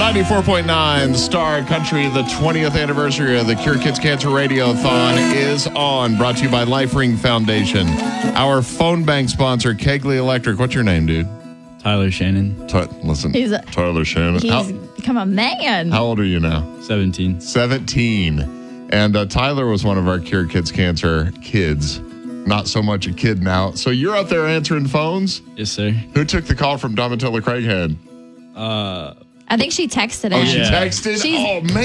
94.9 Star Country, the 20th anniversary of the Cure Kids Cancer Radiothon is on. Brought to you by Life Ring Foundation. Our phone bank sponsor, Kegley Electric. What's your name, dude? Tyler Shannon. Tyler Shannon. He's become a man. How old are you now? 17. 17. And Tyler was one of our Cure Kids Cancer kids. Not so much a kid now. So you're out there answering phones? Yes, sir. Who took the call from Domitilla Craighead? I think she texted him. Oh, she texted? She's- Oh, man.